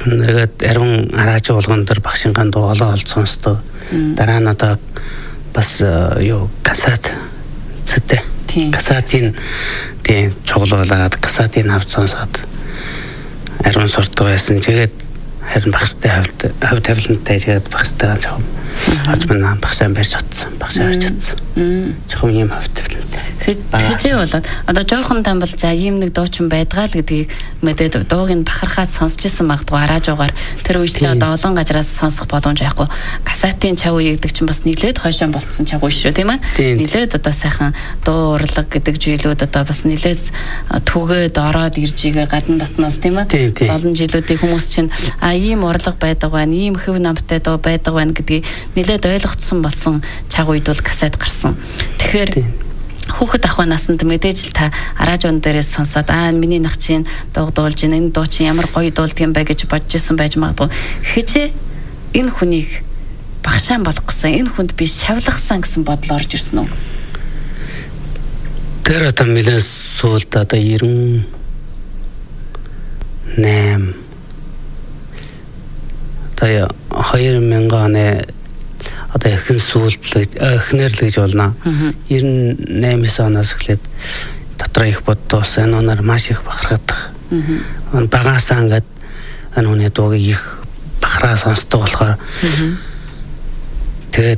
нэгэд арван арааж болгон дээр багшингаан дуу олон сонсдог. Дараа нь одоо бас юу касат зэтэй. Касатын тийм чоглуулаад касатын авч сонсоод арван сурдаг байсан. Тэгээд харин багштай хавь тавилантай тэгээд багштай жоохон ажман багшаа барьж утсан. Багшаа барьж утсан. Жоохон юм хавь тавилантай. Хэзээ болоод одоо жоохон тамбал за ийм нэг дуучин байдгаа л гэдгийг мэдээд дууг нь бахархаад сонсчихсан магадгүй араажуугаар тэр үеч чинь одоо олон газараас сонсох боломж байхгүй. Касатын чав үеигдэг чинь бас нилээд хойшоо болцсон чав үе шүү тийм ээ. Нилээд одоо сайхан дуу урлаг гэдэг жилүүд одоо бас нилээд түгээд ороод ирж игээ гадна дотноос тийм ээ. Олон жилүүдийн хүмүүс чинь ийм урлаг байдаг байна, ийм хөв намтай дуу байдаг байна гэдгийг нилээд ойлгоцсон болсон чав үед бол касет гарсан. Тэгэхээр хүүхэд ахуй насанд мэдээж л та араажуун дээрээс сонсоод миний нах чинь дуу дуулж байна, энэ дуу чинь ямар гоё дуулдаг юм бэ гэж бодож исэн байж магадгүй. Хичээ энэ хүнийг багшаан болгох гэсэн, энэ хүнд би шавлгасан гэсэн бодол орж ирсэн үү? Тэр одоо нэлээд сүүлд одоо 98 одоо 2000 оны одоо ихэнх сүүлд эхнэр л гэж болно. 98 оноос эхлээд дотроо их боддоос энэ оноор маш их бахархдаг. Багаасаа ингээд энэ хүний дууг их бахараа сонсдог болохоор тэгээд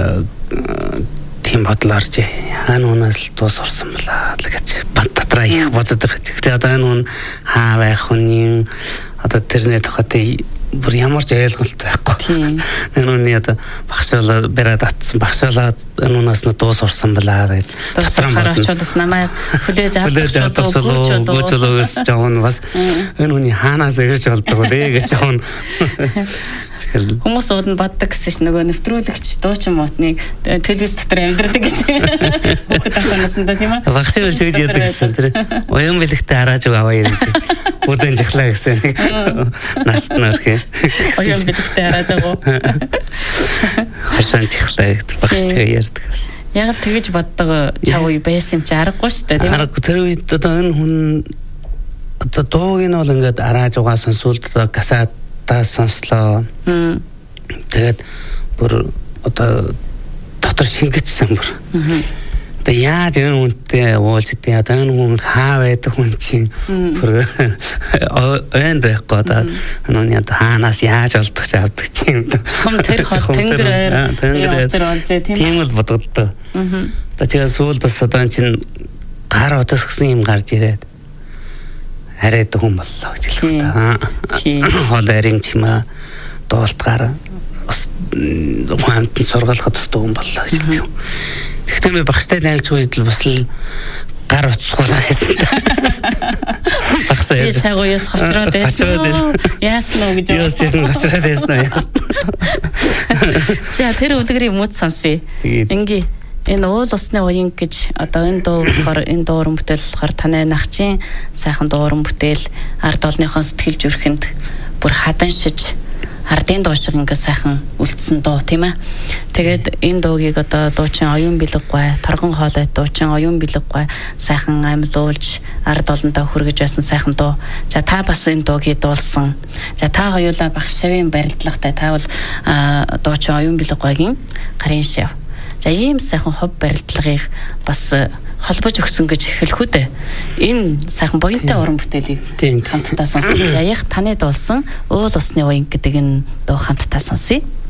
тийм бодол орж энэ оноос л дуу сурсан балаа гэж бат дотроо их боддог. Гэхдээ одоо энэ он хаа байх хүн одоо тэрний тухайд бүр ямар ч ойлголт байхгүй. Энэ үний одоо багшаалаа бариад атсан багшаалаа энэ унаас нь дуу сурсан балаа гэж. Дотроо очиулс намайг хүлээж авах гүйцэлгөөс жоон бас энэ үний хаанаас ирж болдог вэ гэж жоон. Хүмүүс уулын боддог гэсэн чинь нөгөө нэвтрүүлэгч дуучин муутныг телевиз дотор амьдэрдэг гэж. Хүүхэд ахнаас нь тийм ээ. Багш л чиг яадаг гэсэн тэр. Уян бэлэгтэй арааж аваа ярьж. Бүдэн жахлаа гэсэн нэг наст нэрх. Уян бэлэгтэй арааж аваа. Хасан жахлаа гэдэг багш чиг ярьдаг гэсэн. Яг л тэгэж боддог чав үе байсан юм чи аргагүй шүү дээ тийм ээ. Аргагүй тэр үед одоо энэ хүн одоо дууг нь бол ингээд арааж угаасан сүлд касат та сонслоо. Тэгээд бүр одоо дотор шингэцсэн бүр. Одоо яаж энэ үнтэй уулж дээ одоо энэ хүн хаа байдаг хүн чинь бүр энд байхгүй одоо энэ хаанаас яаж олдох ч авдаг чинь. Тэр хол тэнгэр тийм л бодогддог. Одоо тэгээд сүүлд бас одоо чинь гар утас гэсэн юм гарч ирээд хараад хүн боллоо гэж хэлэх та. Хол арийн чимээ дуултгаар бас хамт сургалахад тусдаг хүн боллоо гэж хэлдэг. Гэхдээ би багштай найлж үед л бас л гар утсахгүй байсан. Багшаа яаж чагууяас хочроод байсан. Яасан уу гэж яас чинь хочроод байсан уу яас. За тэр үлгэрийг мууд сонсъё. Ингээ энэ уул усны уян гэж одоо энэ дуу болохоор энэ дууран бүтээл болохоор танай нахчин сайхан дууран бүтээл ард олныхон сэтгэл зүрхэнд бүр хаданшиж ардын дуу шиг ингээ сайхан үлдсэн дуу тийм ээ. Тэгээд энэ дуугийг одоо дуучин оюун бэлэггүй торгон хоолой дуучин оюун бэлэггүй сайхан амьлуулж ард олонтой хүргэж байсан сайхан дуу. За та бас энэ дуугийг дуулсан. За та хоёулаа багш шавийн барилдлагатай та бол дуучин оюун бэлэггүйгийн гарын шав. За ийм сайхан хов барилдлагыг бас холбож өгсөн гэж хэлэхүү дээ. Энэ сайхан буянтай уран бүтээлийг хамтдаа сонсож яах таны дуулсан уул усны уян гэдэг энэ дуу хамтдаа сонсъё.